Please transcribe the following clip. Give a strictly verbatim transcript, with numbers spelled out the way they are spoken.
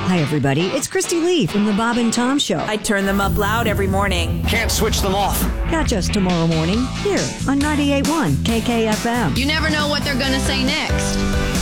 Hi, everybody. It's Christy Lee from the Bob and Tom Show. I turn them up loud every morning. Can't switch them off. Catch us tomorrow morning here on ninety-eight point one K K F M. You never know what they're going to say next.